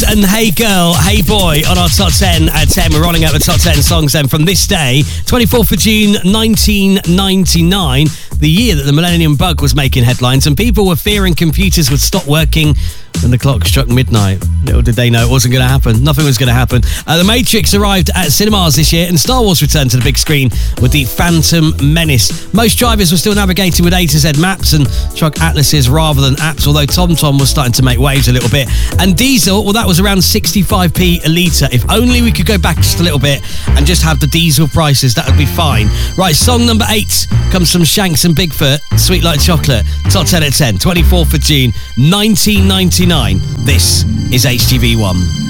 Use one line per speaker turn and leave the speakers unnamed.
and Hey Girl, Hey Boy on our top 10 at 10. We're rolling out the top 10 songs then from this day, 24th of June 1999, the year that the Millennium Bug was making headlines and people were fearing computers would stop working when the clock struck midnight. Little did they know it wasn't going to happen. Nothing was going to happen. The Matrix arrived at cinemas this year and Star Wars returned to the big screen with the Phantom Menace. Most drivers were still navigating with A to Z maps and truck atlases rather than apps, although TomTom was starting to make waves a little bit. And diesel, well, that was around 65p a litre. If only we could go back just a little bit and just have the diesel prices, that would be fine. Right, song number 8 comes from Shanks and Bigfoot, Sweet Like Chocolate, top 10 at 10, 24th of June 1999. This is HTV1.